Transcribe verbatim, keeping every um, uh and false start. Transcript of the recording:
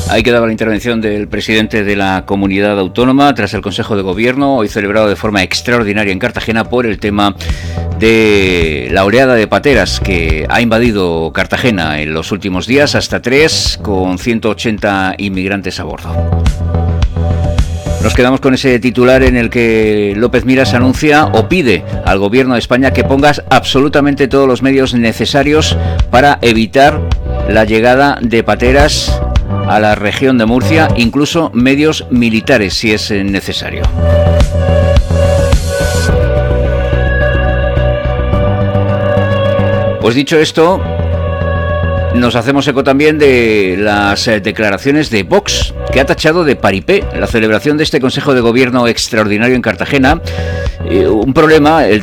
Ahí quedaba la intervención del presidente de la comunidad autónoma tras el Consejo de Gobierno, hoy celebrado de forma extraordinaria en Cartagena por el tema de la oleada de pateras que ha invadido Cartagena en los últimos días, hasta tres, con ciento ochenta inmigrantes a bordo. Nos quedamos con ese titular en el que López Miras anuncia o pide al Gobierno de España que pongas absolutamente todos los medios necesarios para evitar la llegada de pateras a la región de Murcia, incluso medios militares si es necesario. Pues dicho esto, nos hacemos eco también de las declaraciones de Vox, que ha tachado de paripé la celebración de este Consejo de Gobierno extraordinario en Cartagena. Eh, un problema, el